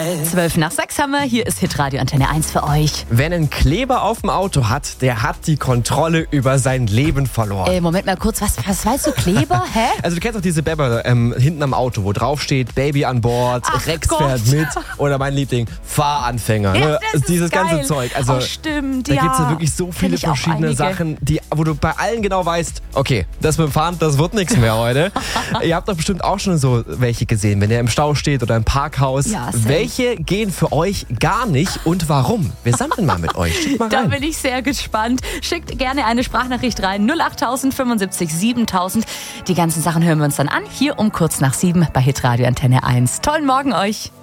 5:12 haben wir. Hier ist Hitradio Antenne 1 für euch. Wer einen Kleber auf dem Auto hat, der hat die Kontrolle über sein Leben verloren. Moment mal kurz, was weißt du, Kleber? Hä? Also du kennst doch diese Bäpper hinten am Auto, wo drauf steht, Baby an Bord, Ach Rex Gott. fährt mit oder mein Liebling, Fahranfänger. Ja, Ne? das ist Dieses geil. ganze Zeug. Also, oh, stimmt, da ja. gibt es ja wirklich so Kenn viele ich auch verschiedene einige. Sachen, wo du bei allen genau weißt, okay, das mit dem Fahren, das wird nichts mehr heute. Ihr habt doch bestimmt auch schon so welche gesehen, wenn ihr im Stau steht oder im Parkhaus. Ja, safe. Welche gehen für euch gar nicht und warum? Wir sammeln mal mit euch. Schickt mal Da rein. bin ich sehr gespannt. Schickt gerne eine Sprachnachricht rein. 08000 75 7000. Die ganzen Sachen hören wir uns dann an. Hier um kurz nach 7 bei Hitradio Antenne 1. Tollen Morgen euch.